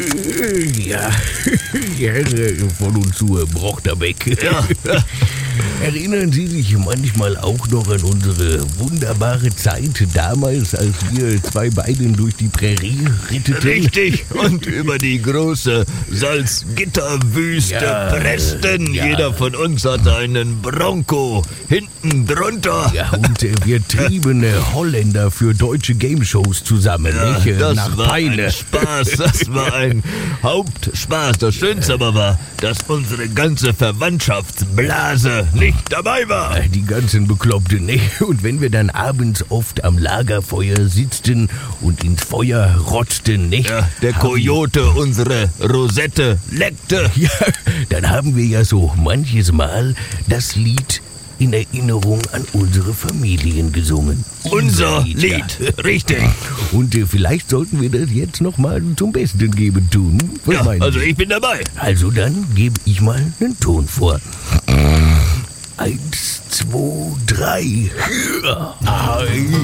Ja, Herr von und zu, Brochterbeck. Ja. Erinnern Sie sich manchmal auch noch an unsere wunderbare Zeit damals, als wir zwei Beinen durch die Prärie ritteten? Richtig. Und über die große Salzgitterwüste pressten. Ja. Jeder von uns hatte einen Bronco hinten drunter. Ja, und wir trieben Holländer für deutsche Game-Shows zusammen, nicht? Das Nach war Peine. ein Spaß, das war ein Hauptspaß. Das Schönste aber war, dass unsere ganze Verwandtschaftsblase nicht dabei war. Die ganzen Bekloppten, ne? Und wenn wir dann abends oft am Lagerfeuer sitzten und ins Feuer rotzten, nicht? Ja, der Kojote unsere Rosette leckte. Ja, dann haben wir ja so manches Mal das Lied in Erinnerung an unsere Familien gesungen. Unser Lied, ja. richtig. Und vielleicht sollten wir das jetzt nochmal zum Besten geben tun. Was Ja, meinen also Sie? ich bin dabei. Also dann gebe ich mal einen Ton vor. 1, 2, 3.